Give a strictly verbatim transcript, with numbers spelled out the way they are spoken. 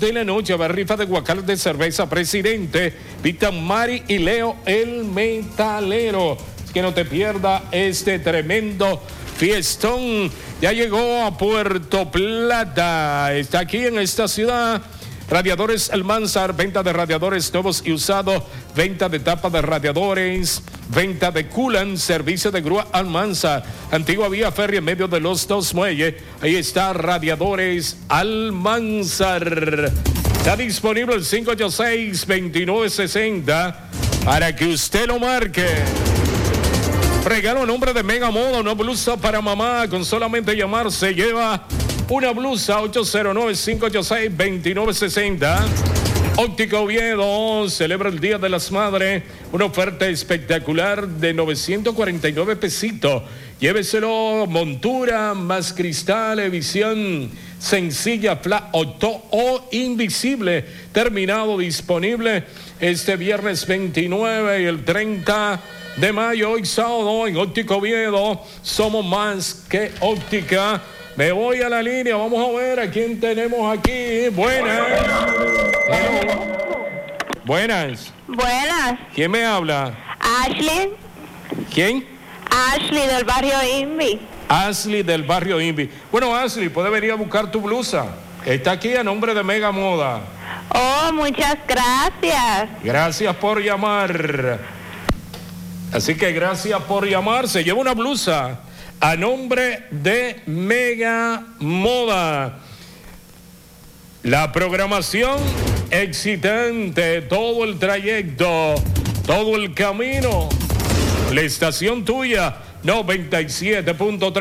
de la noche va rifa de guacal de cerveza Presidente, Vitan Mari y Leo el Metalero. Que no te pierda este tremendo fiestón. Ya llegó a Puerto Plata, está aquí en esta ciudad. Radiadores Almanzar, venta de radiadores nuevos y usados, venta de tapa de radiadores, venta de coolant, servicio de grúa Almanzar, antigua vía férrea en medio de los dos muelles. Ahí está Radiadores Almanzar. Está disponible el cinco ocho seis, dos nueve seis cero para que usted lo marque. Regalo a nombre de Mega Moda, una blusa para mamá. Con solamente llamar se lleva una blusa. Ocho cero nueve, cinco ocho seis, dos nueve seis cero. Óptica Oviedo celebra el Día de las Madres. Una oferta espectacular de novecientos cuarenta y nueve pesitos. Lléveselo, montura, más cristales, visión sencilla, flat, auto o invisible. Terminado, disponible este viernes veintinueve y el treinta de mayo, hoy sábado, en Óptica Oviedo. Somos más que óptica. Me voy a la línea, vamos a ver a quién tenemos aquí. Buenas. Hello. Buenas. Buenas. ¿Quién me habla? Ashley. ¿Quién? Ashley del barrio Invi. Ashley del barrio Invi. Bueno, Ashley, puede venir a buscar tu blusa. Está aquí a nombre de Mega Moda. Oh, muchas gracias. Gracias por llamar. Así que gracias por llamar. Se lleva una blusa a nombre de Mega Moda. La programación excitante, todo el trayecto, todo el camino. La estación tuya, noventa y siete punto tres.